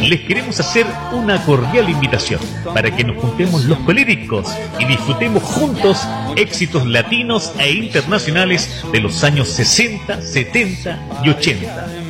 les queremos hacer una cordial invitación para que nos juntemos los colíricos y disfrutemos juntos éxitos latinos e internacionales de los años 60, 70 y 80.